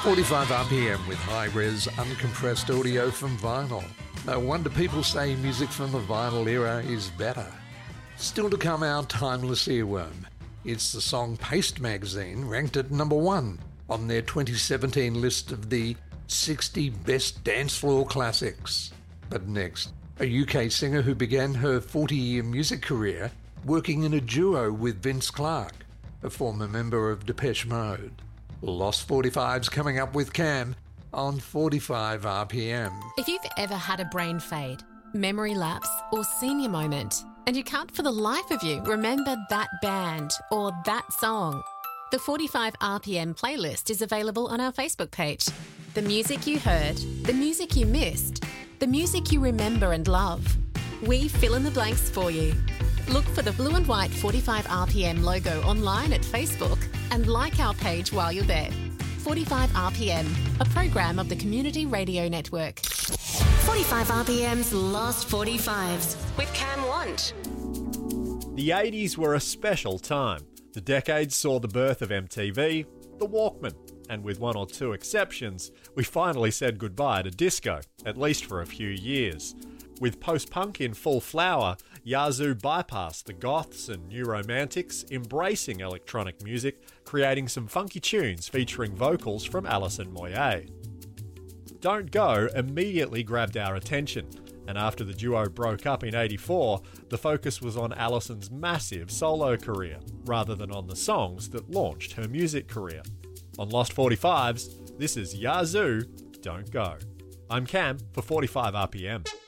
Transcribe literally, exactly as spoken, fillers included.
forty-five R P M with high-res uncompressed audio from vinyl. No wonder people say music from the vinyl era is better. Still to come, our timeless earworm. It's the song Paste Magazine ranked at number one on their twenty seventeen list of the sixty best dance floor classics. But next, a U K singer who began her forty-year music career working in a duo with Vince Clarke, a former member of Depeche Mode. Lost forty-five's coming up with Cam on forty-five R P M. If you've ever had a brain fade, memory lapse or senior moment, and you can't for the life of you remember that band or that song, the forty-five R P M playlist is available on our Facebook page. The music you heard, the music you missed, the music you remember and love. We fill in the blanks for you. Look for the blue and white forty-five R P M logo online at Facebook and like our page while you're there. forty-five R P M, a program of the Community Radio Network. forty-five R P M's Lost forty-fives with Cam Want. The eighties were a special time. The decade saw the birth of M T V, the Walkman, and with one or two exceptions, we finally said goodbye to disco, at least for a few years. With post-punk in full flower, Yazoo bypassed the goths and new romantics, embracing electronic music, creating some funky tunes featuring vocals from Alison Moyet. Don't Go immediately grabbed our attention, and after the duo broke up in eighty-four, the focus was on Alison's massive solo career, rather than on the songs that launched her music career. On Lost forty-fives, this is Yazoo, Don't Go. I'm Cam for forty-five R P M.